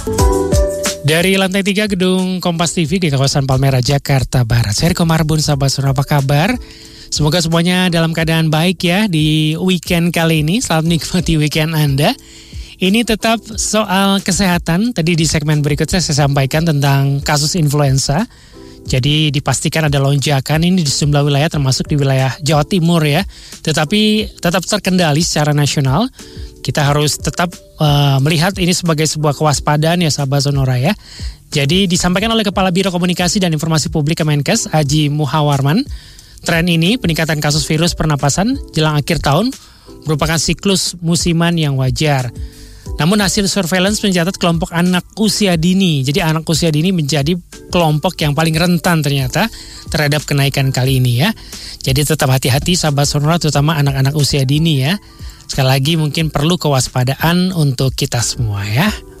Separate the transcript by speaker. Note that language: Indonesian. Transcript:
Speaker 1: Dari lantai 3 gedung Kompas TV di kawasan Palmerah, Jakarta Barat. Saya Riko Marbun, sahabat Sonora, apa kabar? Semoga semuanya dalam keadaan baik ya di weekend kali ini. Selamat menikmati weekend Anda. Ini tetap soal kesehatan. Tadi di segmen berikutnya saya sampaikan tentang kasus influenza. Jadi dipastikan ada lonjakan ini di sejumlah wilayah termasuk di wilayah Jawa Timur ya. Tetapi tetap terkendali secara nasional. Kita harus tetap melihat ini sebagai sebuah kewaspadaan ya sahabat Sonora ya. Jadi disampaikan oleh Kepala Biro Komunikasi dan Informasi Publik Kemenkes Aji Muhawarman. Tren ini peningkatan kasus virus pernapasan jelang akhir tahun merupakan siklus musiman yang wajar. Namun hasil surveillance mencatat kelompok anak usia dini. Jadi anak usia dini menjadi kelompok yang paling rentan ternyata terhadap kenaikan kali ini ya. Jadi tetap hati-hati sahabat Sonora, terutama anak-anak usia dini ya. Sekali lagi mungkin perlu kewaspadaan untuk kita semua ya.